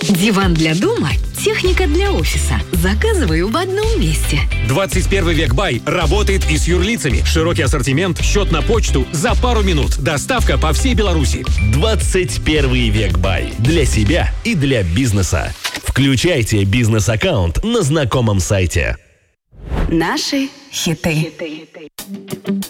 Диван для дома, техника для офиса. Заказываю в одном месте. 21 век Бай работает и с юрлицами. Широкий ассортимент, счет на почту за пару минут. Доставка по всей Беларуси. 21 век Бай. Для себя и для бизнеса. Включайте бизнес-аккаунт на знакомом сайте. Наши хиты.